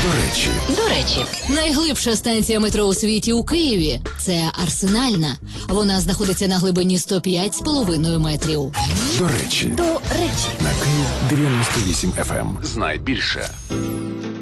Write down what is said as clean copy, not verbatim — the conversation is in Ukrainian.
До речі, найглибша станція метро у світі у Києві – це Арсенальна. Вона знаходиться на глибині 105,5 метрів. До речі. На Київ 98 FM. Знай більше.